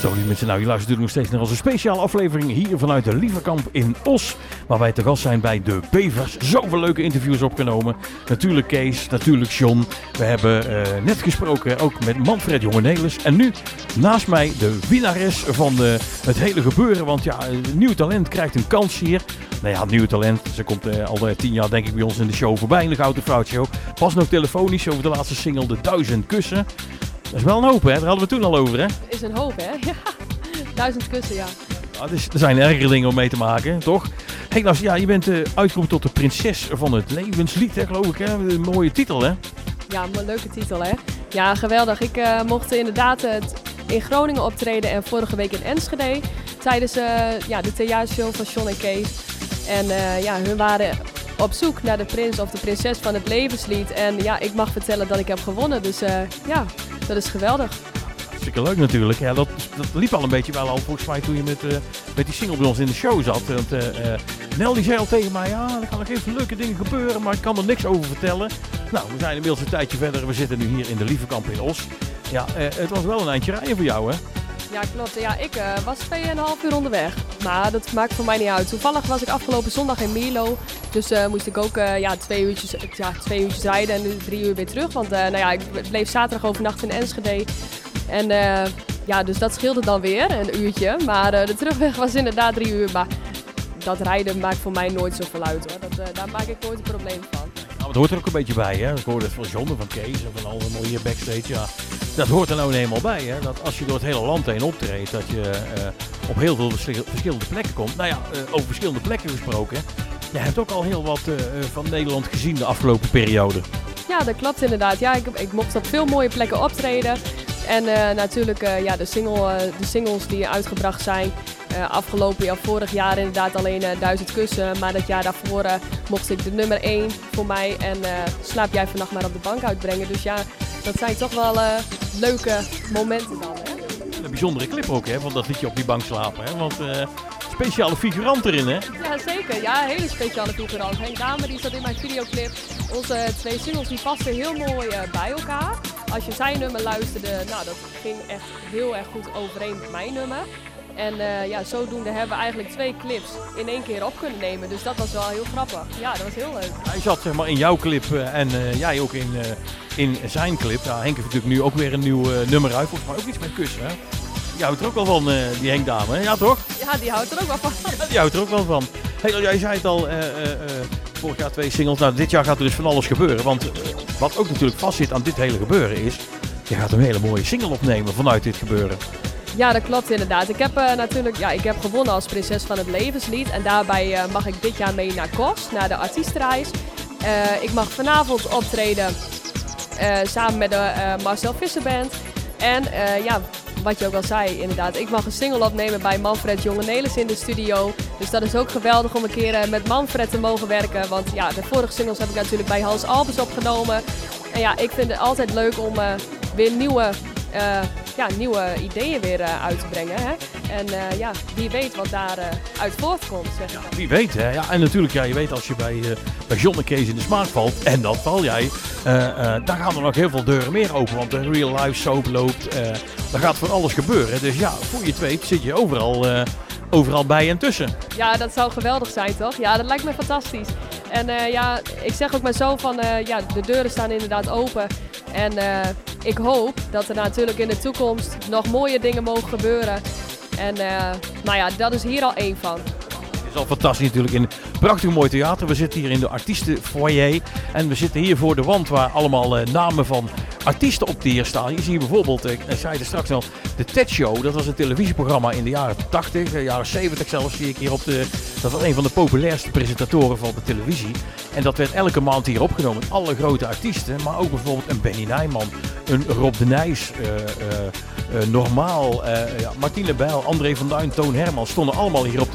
Zo, lieve mensen, nou, je luistert nog steeds naar onze speciale aflevering hier vanuit de Lieverkamp in Os. Waar wij te gast zijn bij de Bevers. Zoveel leuke interviews opgenomen. Natuurlijk Kees, natuurlijk John. We hebben net gesproken ook met Manfred Jongenelis. En nu naast mij de winnares van het hele gebeuren. Want ja, nieuw talent krijgt een kans hier. Nou ja, nieuw talent. Ze komt al 10 jaar denk ik bij ons in de show voorbij. In de Gouden Vrouwtje. Pas nog telefonisch over de laatste single, de 1000 kussen. Dat is wel een hoop, hè? Daar hadden we het toen al over, hè? Is een hoop, hè? Ja. 1000 kussen, ja. Ja, dus er zijn ergere dingen om mee te maken, toch? Hey, nou, ja, je bent uitgeroepen tot de prinses van het levenslied, hè, geloof ik, hè? Een mooie titel, hè? Ja, een leuke titel, hè? Ja, geweldig. Ik mocht inderdaad in Groningen optreden en vorige week in Enschede. Tijdens de theatershow van John en Kees. En hun waren op zoek naar de prins of de prinses van het levenslied. En ja, ik mag vertellen dat ik heb gewonnen. Dus dat is geweldig. Hartstikke leuk natuurlijk. Ja, dat liep al een beetje wel al volgens mij toen je met die single bij ons in de show zat. Want Nel die zei al tegen mij, ja, er gaan nog even leuke dingen gebeuren, maar ik kan er niks over vertellen. Nou, we zijn inmiddels een tijdje verder. We zitten nu hier in de Lieverkamp in Os. Ja, het was wel een eindje rijden voor jou, hè? Ja, klopt. Ja, ik was 2,5 uur onderweg. Maar dat maakt voor mij niet uit. Toevallig was ik afgelopen zondag in Mierlo. Dus moest ik ook 2 uurtjes rijden en nu 3 uur weer terug. Want ik bleef zaterdag overnacht in Enschede. En dus dat scheelde dan weer, een uurtje. Maar de terugweg was inderdaad 3 uur. Maar dat rijden maakt voor mij nooit zoveel uit, hoor. Daar maak ik nooit een probleem van. Nou, het hoort er ook een beetje bij, hè? Ik hoorde het van John en van Kees en van allemaal hier backstage. Ja, dat hoort er nou eenmaal bij, hè? Dat als je door het hele land heen optreedt, dat je op heel veel verschillende plekken komt. Nou ja, over verschillende plekken gesproken. Je hebt ook al heel wat van Nederland gezien de afgelopen periode. Ja, dat klopt inderdaad. Ja, ik mocht op veel mooie plekken optreden. En natuurlijk de singles die uitgebracht zijn. Afgelopen jaar, vorig jaar inderdaad alleen 1000 kussen. Maar dat jaar daarvoor mocht ik de nummer 1 voor mij en Slaap jij vannacht maar op de bank uitbrengen. Dus ja, dat zijn toch wel leuke momenten dan. Hè? Een bijzondere clip ook, hè, van dat liedje op die bank slapen. Hè? Want speciale figurant erin, hè? Ja, zeker. Ja, een hele speciale figurant. Henk Dame die zat in mijn videoclip. Onze 2 singles die pasten heel mooi bij elkaar. Als je zijn nummer luisterde, nou dat ging echt heel erg goed overeen met mijn nummer. En zodoende hebben we eigenlijk 2 clips in 1 keer op kunnen nemen. Dus dat was wel heel grappig. Ja, dat was heel leuk. Hij zat zeg maar in jouw clip en jij ook in zijn clip. Ja, Henk heeft natuurlijk nu ook weer een nieuw nummer uit. Volgens mij ook iets met kussen, hè? Die houdt er ook wel van, die Henk Dame, hè? Ja toch? Ja, die houdt er ook wel van. Ja, die houdt er ook wel van. Hey, jij zei het al, vorig jaar 2 singles. Nou, dit jaar gaat er dus van alles gebeuren. Want wat ook natuurlijk vastzit aan dit hele gebeuren is, je gaat een hele mooie single opnemen vanuit dit gebeuren. Ja, dat klopt inderdaad. Ik heb ik heb gewonnen als prinses van het levenslied. En daarbij mag ik dit jaar mee naar KOS, naar de artiestenreis. Ik mag vanavond optreden samen met de Marcel Visser Band. En wat je ook al zei inderdaad, ik mag een single opnemen bij Manfred Jongenelis in de studio. Dus dat is ook geweldig om een keer met Manfred te mogen werken. Want ja, de vorige singles heb ik natuurlijk bij Hans Albers opgenomen. En ja, ik vind het altijd leuk om weer nieuwe ideeën weer uit te brengen. Hè? En wie weet wat daar uit voortkomt. Zeg ik dan. Wie weet, hè. Ja, en natuurlijk, ja, je weet als je bij John en Kees in de smaak valt, en dat val jij, dan gaan er nog heel veel deuren meer open. Want de real life soap loopt, daar gaat van alles gebeuren. Dus ja, voor je het weet zit je overal bij en tussen. Ja, dat zou geweldig zijn, toch? Ja, dat lijkt me fantastisch. En ik zeg ook maar zo van, de deuren staan inderdaad open. En ik hoop dat er natuurlijk in de toekomst nog mooie dingen mogen gebeuren. En dat is hier al 1 van. Het is al fantastisch natuurlijk in een prachtig mooi theater. We zitten hier in de artiestenfoyer. En we zitten hier voor de wand waar allemaal namen van artiesten op de hier staan. Je ziet bijvoorbeeld, ik zei het straks al, de TED Show. Dat was een televisieprogramma in de jaren 80, jaren 70 zelfs zie ik hier dat was een van de populairste presentatoren van de televisie. En dat werd elke maand hier opgenomen. Alle grote artiesten, maar ook bijvoorbeeld een Benny Nijman, een Rob de Nijs, Normaal, Martine Bijl, André van Duin, Toon Hermans stonden allemaal hier op